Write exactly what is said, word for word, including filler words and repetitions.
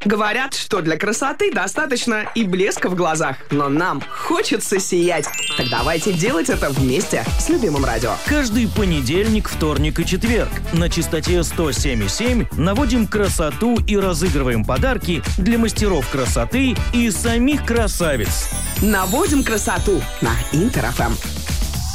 Говорят, что для красоты достаточно и блеска в глазах, но нам хочется сиять. Так давайте делать это вместе с любимым радио. Каждый понедельник, вторник и четверг на частоте сто семь и семь наводим красоту и разыгрываем подарки для мастеров красоты и самих красавиц. Наводим красоту на Интер эф эм.